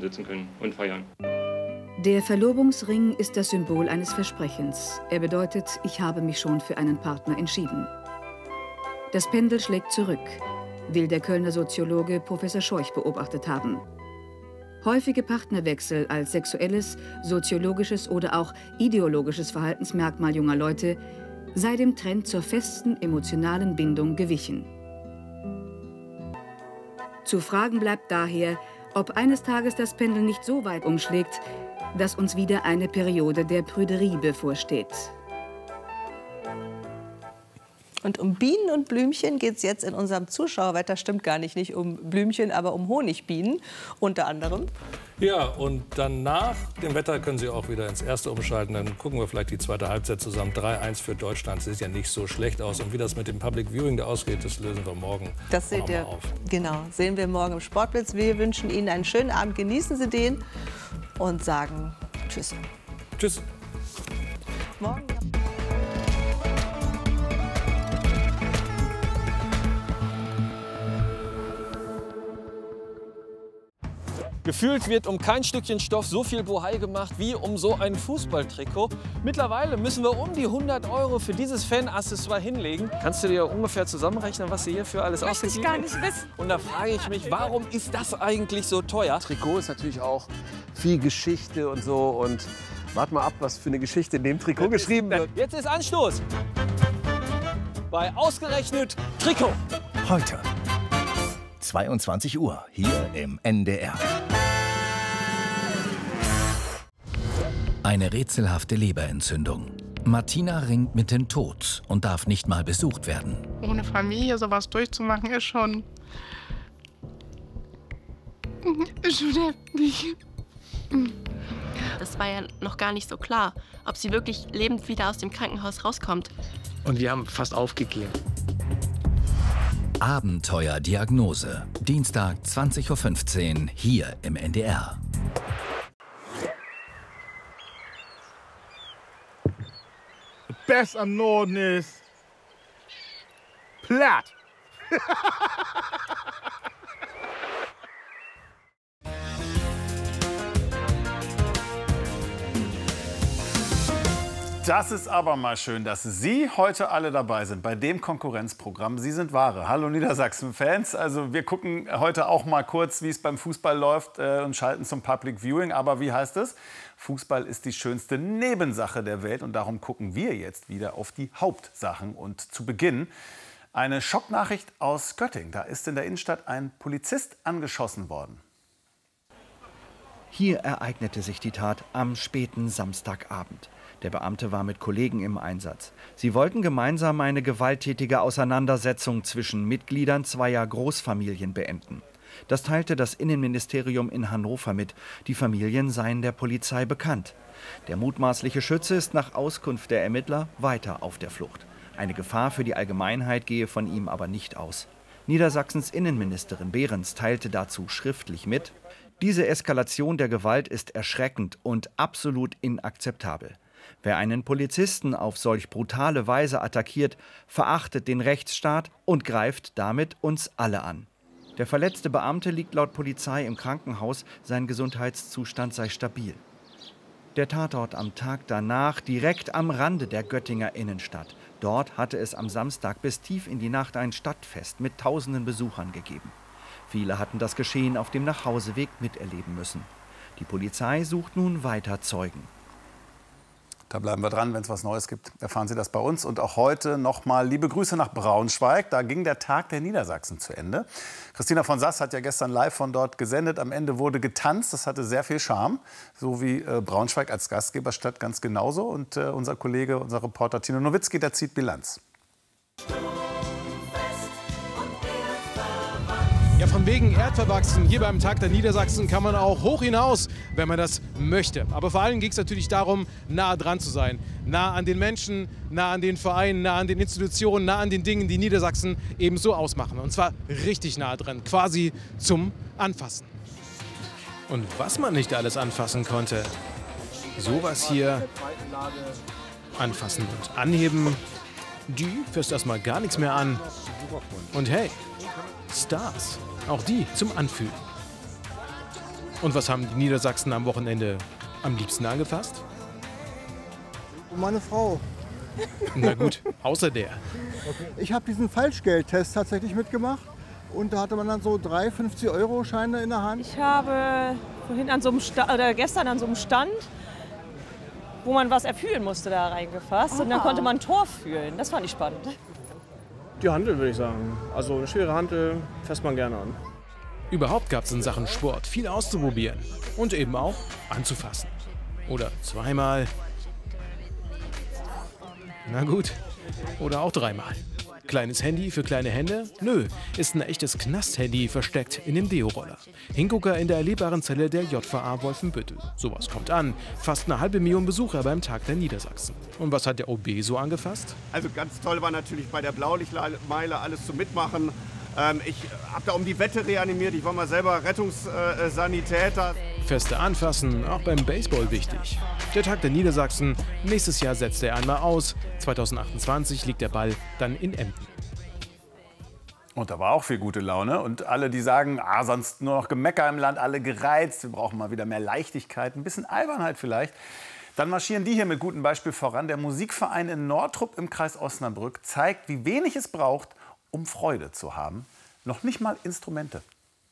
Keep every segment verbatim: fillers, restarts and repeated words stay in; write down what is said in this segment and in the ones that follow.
sitzen können und feiern. Der Verlobungsring ist das Symbol eines Versprechens. Er bedeutet, ich habe mich schon für einen Partner entschieden. Das Pendel schlägt zurück, will der Kölner Soziologe Professor Scheuch beobachtet haben. Häufige Partnerwechsel als sexuelles, soziologisches oder auch ideologisches Verhaltensmerkmal junger Leute sei dem Trend zur festen emotionalen Bindung gewichen. Zu fragen bleibt daher, ob eines Tages das Pendel nicht so weit umschlägt, dass uns wieder eine Periode der Prüderie bevorsteht. Und um Bienen und Blümchen geht es jetzt in unserem Zuschauerwetter. Stimmt gar nicht, nicht um Blümchen, aber um Honigbienen unter anderem. Ja, und dann nach dem Wetter können Sie auch wieder ins Erste umschalten. Dann gucken wir vielleicht die zweite Halbzeit zusammen. drei eins für Deutschland. Sieht ja nicht so schlecht aus. Und wie das mit dem Public Viewing da ausgeht, das lösen wir morgen. Das seht ihr, auf. Genau, sehen wir morgen im Sportblitz. Wir wünschen Ihnen einen schönen Abend. Genießen Sie den und sagen Tschüss. Tschüss. Morgen. Gefühlt wird um kein Stückchen Stoff so viel Bohai gemacht wie um so ein Fußballtrikot. Mittlerweile müssen wir um die hundert Euro für dieses Fan-Accessoire hinlegen. Kannst du dir ungefähr zusammenrechnen, was sie hierfür alles ausgegeben haben? Möchte ich gar nicht wissen. Und da frage ich mich, warum ist das eigentlich so teuer? Trikot ist natürlich auch viel Geschichte und so. Und wart mal ab, was für eine Geschichte in dem Trikot geschrieben wird. Jetzt ist Anstoß bei Ausgerechnet Trikot. Heute zweiundzwanzig Uhr hier im N D R. Eine rätselhafte Leberentzündung. Martina ringt mit dem Tod und darf nicht mal besucht werden. Ohne Familie sowas durchzumachen, ist schon... ist schon heftig. Das war ja noch gar nicht so klar, ob sie wirklich lebend wieder aus dem Krankenhaus rauskommt. Und wir haben fast aufgegeben. Abenteuerdiagnose. Dienstag zwanzig Uhr fünfzehn hier im N D R. The best am Norden ist platt. Das ist aber mal schön, dass Sie heute alle dabei sind bei dem Konkurrenzprogramm. Sie sind Wahre. Hallo Niedersachsen-Fans. Also wir gucken heute auch mal kurz, wie es beim Fußball läuft äh, und schalten zum Public Viewing. Aber wie heißt es? Fußball ist die schönste Nebensache der Welt und darum gucken wir jetzt wieder auf die Hauptsachen. Und zu Beginn eine Schocknachricht aus Göttingen. Da ist in der Innenstadt ein Polizist angeschossen worden. Hier ereignete sich die Tat am späten Samstagabend. Der Beamte war mit Kollegen im Einsatz. Sie wollten gemeinsam eine gewalttätige Auseinandersetzung zwischen Mitgliedern zweier Großfamilien beenden. Das teilte das Innenministerium in Hannover mit. Die Familien seien der Polizei bekannt. Der mutmaßliche Schütze ist nach Auskunft der Ermittler weiter auf der Flucht. Eine Gefahr für die Allgemeinheit gehe von ihm aber nicht aus. Niedersachsens Innenministerin Behrens teilte dazu schriftlich mit: Diese Eskalation der Gewalt ist erschreckend und absolut inakzeptabel. Wer einen Polizisten auf solch brutale Weise attackiert, verachtet den Rechtsstaat und greift damit uns alle an. Der verletzte Beamte liegt laut Polizei im Krankenhaus, sein Gesundheitszustand sei stabil. Der Tatort am Tag danach direkt am Rande der Göttinger Innenstadt. Dort hatte es am Samstag bis tief in die Nacht ein Stadtfest mit tausenden Besuchern gegeben. Viele hatten das Geschehen auf dem Nachhauseweg miterleben müssen. Die Polizei sucht nun weiter Zeugen. Da bleiben wir dran, wenn es was Neues gibt, erfahren Sie das bei uns. Und auch heute noch mal liebe Grüße nach Braunschweig. Da ging der Tag der Niedersachsen zu Ende. Christina von Sass hat ja gestern live von dort gesendet. Am Ende wurde getanzt. Das hatte sehr viel Charme. So wie äh, Braunschweig als Gastgeberstadt ganz genauso. Und äh, unser Kollege, unser Reporter Tino Nowitzki, der zieht Bilanz. Ja, von wegen erdverwachsen. Hier beim Tag der Niedersachsen kann man auch hoch hinaus, wenn man das möchte. Aber vor allem ging es natürlich darum, nah dran zu sein. Nah an den Menschen, nah an den Vereinen, nah an den Institutionen, nah an den Dingen, die Niedersachsen eben so ausmachen. Und zwar richtig nah dran, quasi zum Anfassen. Und was man nicht alles anfassen konnte, sowas hier anfassen und anheben, die fässt erstmal gar nichts mehr an. Und hey, Stars. Auch die zum Anfühlen. Und was haben die Niedersachsen am Wochenende am liebsten angefasst? Meine Frau. Na gut, außer der. Ich habe diesen Falschgeldtest tatsächlich mitgemacht. Und da hatte man dann so drei fünfzig-Euro-Scheine in der Hand. Ich habe vorhin an so einem Sta oder gestern an so einem Stand, wo man was erfühlen musste, da reingefasst. Aha. Und dann konnte man ein Tor fühlen. Das fand ich spannend. Die Hantel, würde ich sagen. Also eine schwere Hantel fasst man gerne an. Überhaupt gab es in Sachen Sport viel auszuprobieren. Und eben auch anzufassen. Oder zweimal. Na gut. Oder auch dreimal. Kleines Handy für kleine Hände? Nö, ist ein echtes Knast-Handy versteckt in dem Deo-Roller. Hingucker in der erlebbaren Zelle der J V A Wolfenbüttel. Sowas kommt an. Fast eine halbe Million Besucher beim Tag der Niedersachsen. Und was hat der O B so angefasst? Also ganz toll war natürlich bei der Blaulichtmeile alles zu mitmachen. Ähm, ich habe da um die Wette reanimiert. Ich war mal selber Rettungssanitäter. Feste Anfassen, auch beim Baseball wichtig. Der Tag der Niedersachsen, nächstes Jahr setzt er einmal aus. zweitausendachtundzwanzig liegt der Ball dann in Emden. Und da war auch viel gute Laune. Und alle, die sagen, ah, sonst nur noch Gemecker im Land, alle gereizt, wir brauchen mal wieder mehr Leichtigkeit, ein bisschen Albernheit vielleicht. Dann marschieren die hier mit gutem Beispiel voran. Der Musikverein in Nortrup im Kreis Osnabrück zeigt, wie wenig es braucht, um Freude zu haben. Noch nicht mal Instrumente.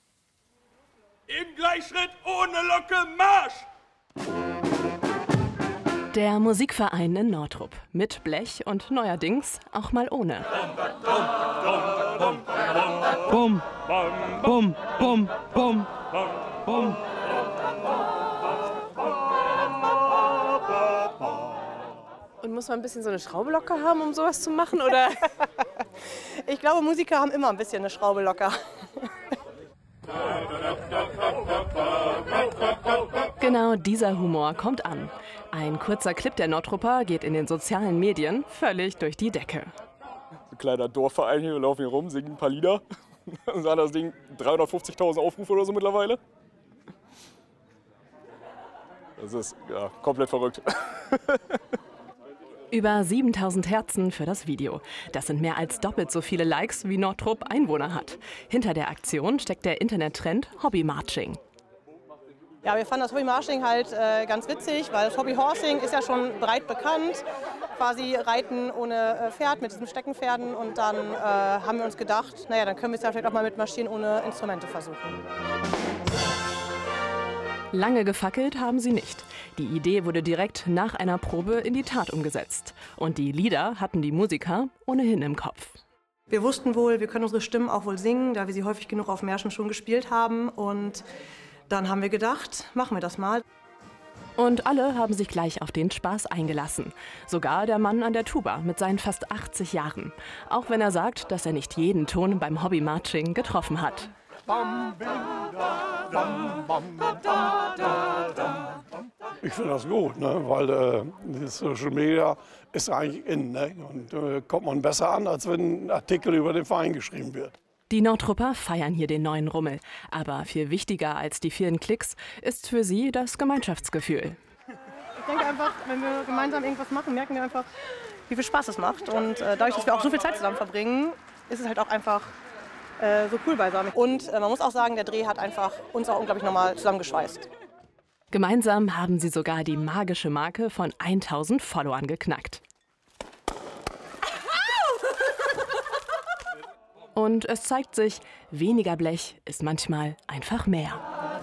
Im Gleichschritt ohne Locke Marsch! Der Musikverein in Nortrup. Mit Blech und neuerdings auch mal ohne. Bum, bum, bum, bum, bum. Und muss man ein bisschen so eine Schraube locker haben, um sowas zu machen, oder? Ich glaube, Musiker haben immer ein bisschen eine Schraube locker. Genau dieser Humor kommt an. Ein kurzer Clip der Nordtrupper geht in den sozialen Medien völlig durch die Decke. Ein kleiner Dorfverein hier, wir laufen hier rum, singen ein paar Lieder. Dann hat das Ding dreihundertfünfzigtausend Aufrufe oder so mittlerweile. Das ist ja komplett verrückt. Über siebentausend Herzen für das Video. Das sind mehr als doppelt so viele Likes, wie Nortrup Einwohner hat. Hinter der Aktion steckt der Internettrend Hobby-Marching. Ja, wir fanden das Hobby-Marching halt äh, ganz witzig, weil das Hobby-Horsing ist ja schon breit bekannt. Quasi Reiten ohne äh, Pferd, mit diesen Steckenpferden. Und dann äh, haben wir uns gedacht, naja, dann können wir es ja vielleicht auch mal mit Maschinen ohne Instrumente versuchen. Lange gefackelt haben sie nicht. Die Idee wurde direkt nach einer Probe in die Tat umgesetzt. Und die Lieder hatten die Musiker ohnehin im Kopf. Wir wussten wohl, wir können unsere Stimmen auch wohl singen, da wir sie häufig genug auf Märschen schon gespielt haben. Und dann haben wir gedacht, machen wir das mal. Und alle haben sich gleich auf den Spaß eingelassen. Sogar der Mann an der Tuba mit seinen fast achtzig Jahren. Auch wenn er sagt, dass er nicht jeden Ton beim Hobby-Marching getroffen hat. Ich finde das gut, ne? Weil äh, die Social Media ist eigentlich in. Ne? Und äh, kommt man besser an, als wenn ein Artikel über den Verein geschrieben wird. Die Nordtrupper feiern hier den neuen Rummel. Aber viel wichtiger als die vielen Klicks ist für sie das Gemeinschaftsgefühl. Ich denke einfach, wenn wir gemeinsam irgendwas machen, merken wir einfach, wie viel Spaß es macht. Und äh, dadurch, dass wir auch so viel Zeit zusammen verbringen, ist es halt auch einfach äh, so cool beisammen. Und äh, man muss auch sagen, der Dreh hat einfach uns auch unglaublich nochmal zusammengeschweißt. Gemeinsam haben sie sogar die magische Marke von tausend Followern geknackt. Und es zeigt sich, weniger Blech ist manchmal einfach mehr.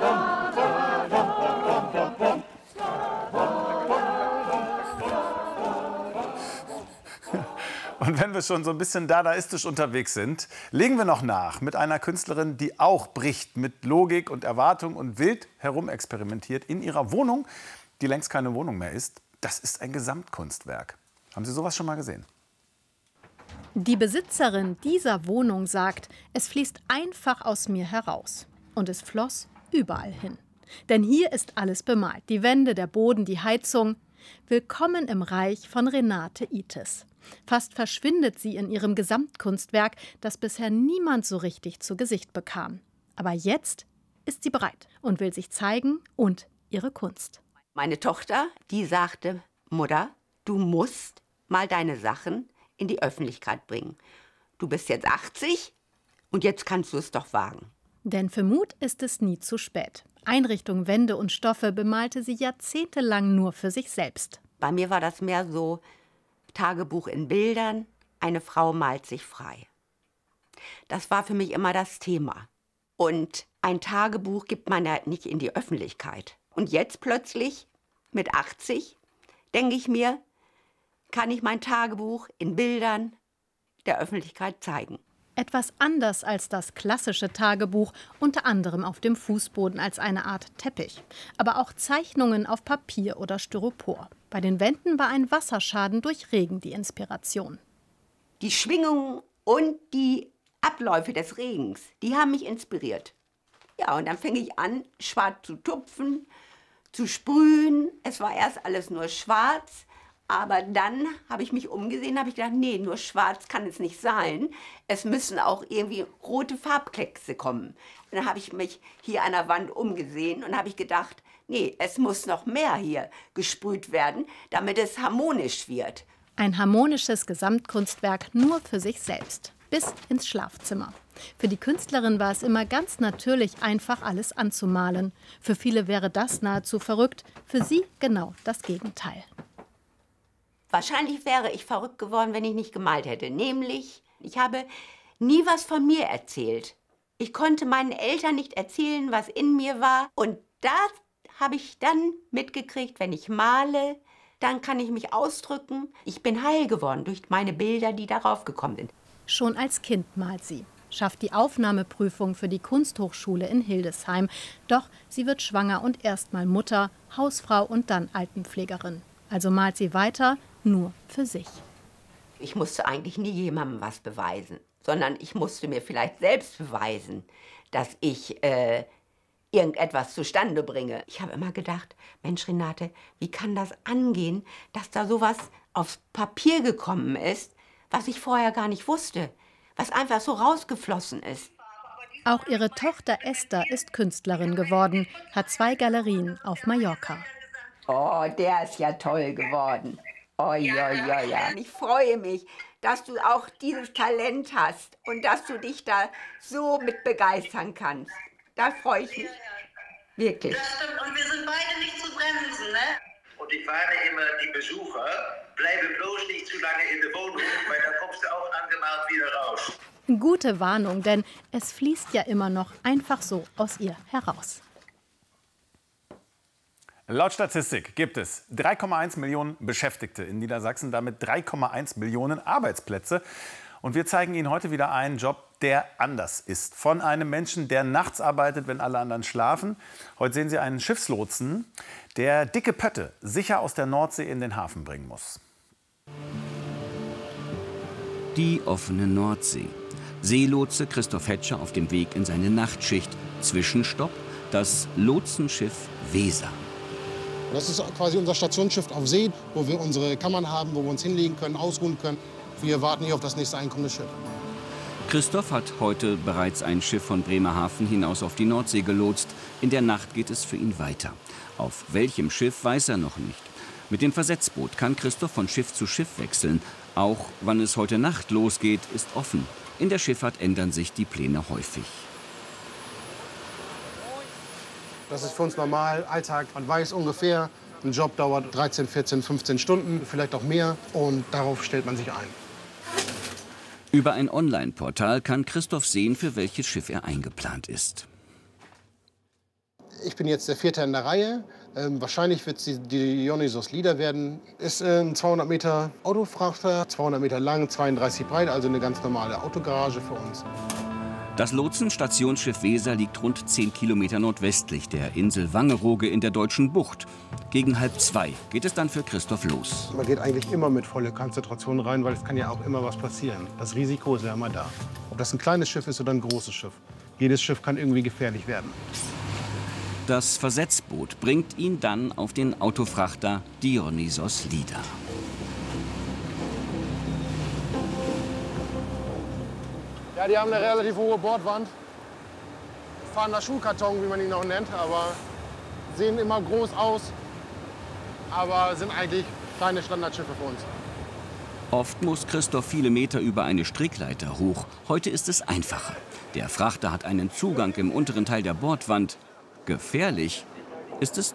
Und wenn wir schon so ein bisschen dadaistisch unterwegs sind, legen wir noch nach mit einer Künstlerin, die auch bricht mit Logik und Erwartung und wild herumexperimentiert in ihrer Wohnung, die längst keine Wohnung mehr ist. Das ist ein Gesamtkunstwerk. Haben Sie sowas schon mal gesehen? Die Besitzerin dieser Wohnung sagt, es fließt einfach aus mir heraus. Und es floss überall hin. Denn hier ist alles bemalt. Die Wände, der Boden, die Heizung. Willkommen im Reich von Renate Itis. Fast verschwindet sie in ihrem Gesamtkunstwerk, das bisher niemand so richtig zu Gesicht bekam. Aber jetzt ist sie bereit und will sich zeigen und ihre Kunst. Meine Tochter, die sagte, Mutter, du musst mal deine Sachen in die Öffentlichkeit bringen. Du bist jetzt achtzig und jetzt kannst du es doch wagen. Denn für Mut ist es nie zu spät. Einrichtung, Wände und Stoffe bemalte sie jahrzehntelang nur für sich selbst. Bei mir war das mehr so Tagebuch in Bildern, eine Frau malt sich frei. Das war für mich immer das Thema. Und ein Tagebuch gibt man ja nicht in die Öffentlichkeit. Und jetzt plötzlich, mit achtzig, denke ich mir, kann ich mein Tagebuch in Bildern der Öffentlichkeit zeigen. Etwas anders als das klassische Tagebuch, unter anderem auf dem Fußboden als eine Art Teppich. Aber auch Zeichnungen auf Papier oder Styropor. Bei den Wänden war ein Wasserschaden durch Regen die Inspiration. Die Schwingungen und die Abläufe des Regens, die haben mich inspiriert. Ja, und dann fing ich an, schwarz zu tupfen, zu sprühen. Es war erst alles nur schwarz. Aber dann habe ich mich umgesehen, habe ich gedacht, nee, nur schwarz kann es nicht sein. Es müssen auch irgendwie rote Farbkleckse kommen. Und dann habe ich mich hier an der Wand umgesehen und habe ich gedacht, nee, es muss noch mehr hier gesprüht werden, damit es harmonisch wird. Ein harmonisches Gesamtkunstwerk nur für sich selbst, bis ins Schlafzimmer. Für die Künstlerin war es immer ganz natürlich, einfach alles anzumalen. Für viele wäre das nahezu verrückt, für sie genau das Gegenteil. Wahrscheinlich wäre ich verrückt geworden, wenn ich nicht gemalt hätte. Nämlich, ich habe nie was von mir erzählt. Ich konnte meinen Eltern nicht erzählen, was in mir war. Und das habe ich dann mitgekriegt, wenn ich male, dann kann ich mich ausdrücken. Ich bin heil geworden durch meine Bilder, die darauf gekommen sind. Schon als Kind malt sie, schafft die Aufnahmeprüfung für die Kunsthochschule in Hildesheim. Doch sie wird schwanger und erst mal Mutter, Hausfrau und dann Altenpflegerin. Also malt sie weiter, nur für sich. Ich musste eigentlich nie jemandem was beweisen, sondern ich musste mir vielleicht selbst beweisen, dass ich äh, irgendetwas zustande bringe. Ich habe immer gedacht, Mensch Renate, wie kann das angehen, dass da sowas aufs Papier gekommen ist, was ich vorher gar nicht wusste, was einfach so rausgeflossen ist. Auch ihre Tochter Esther ist Künstlerin geworden, hat zwei Galerien auf Mallorca. Oh, der ist ja toll geworden. Oh, ja, ja, ja. Ich freue mich, dass du auch dieses Talent hast und dass du dich da so mit begeistern kannst. Da freue ich mich. Wirklich. Das stimmt. Und wir sind beide nicht zu bremsen, ne? Und ich warne immer die Besucher, bleibe bloß nicht zu lange in der Wohnung, weil dann kommst du auch angemalt wieder raus. Gute Warnung, denn es fließt ja immer noch einfach so aus ihr heraus. Laut Statistik gibt es drei Komma eins Millionen Beschäftigte in Niedersachsen, damit drei Komma eins Millionen Arbeitsplätze. Und wir zeigen Ihnen heute wieder einen Job, der anders ist. Von einem Menschen, der nachts arbeitet, wenn alle anderen schlafen. Heute sehen Sie einen Schiffslotsen, der dicke Pötte sicher aus der Nordsee in den Hafen bringen muss. Die offene Nordsee. Seelotse Christoph Hetscher auf dem Weg in seine Nachtschicht. Zwischenstopp, das Lotsenschiff Weser. Das ist quasi unser Stationsschiff auf See, wo wir unsere Kammern haben, wo wir uns hinlegen können, ausruhen können. Wir warten hier auf das nächste einkommende Schiff. Christoph hat heute bereits ein Schiff von Bremerhaven hinaus auf die Nordsee gelotst. In der Nacht geht es für ihn weiter. Auf welchem Schiff, weiß er noch nicht. Mit dem Versetzboot kann Christoph von Schiff zu Schiff wechseln. Auch wann es heute Nacht losgeht, ist offen. In der Schifffahrt ändern sich die Pläne häufig. Das ist für uns normal, Alltag. Man weiß ungefähr, ein Job dauert dreizehn, vierzehn, fünfzehn Stunden, vielleicht auch mehr. Und darauf stellt man sich ein. Über ein Online-Portal kann Christoph sehen, für welches Schiff er eingeplant ist. Ich bin jetzt der Vierte in der Reihe. Ähm, wahrscheinlich wird es die Dionysos Lieder werden. Ist äh, ein zweihundert Meter Autofrachter, zweihundert Meter lang, zweiunddreißig breit, also eine ganz normale Autogarage für uns. Das Lotsenstationsschiff Weser liegt rund zehn Kilometer nordwestlich der Insel Wangerooge in der Deutschen Bucht. Gegen halb zwei geht es dann für Christoph los. Man geht eigentlich immer mit voller Konzentration rein, weil es kann ja auch immer was passieren. Das Risiko ist ja immer da. Ob das ein kleines Schiff ist oder ein großes Schiff. Jedes Schiff kann irgendwie gefährlich werden. Das Versetzboot bringt ihn dann auf den Autofrachter Dionysos Lieder. Ja, die haben eine relativ hohe Bordwand. Fahrender Schuhkarton, wie man ihn auch nennt, aber sehen immer groß aus, aber sind eigentlich kleine Standardschiffe für uns. Oft muss Christoph viele Meter über eine Strickleiter hoch. Heute ist es einfacher. Der Frachter hat einen Zugang im unteren Teil der Bordwand. Gefährlich ist es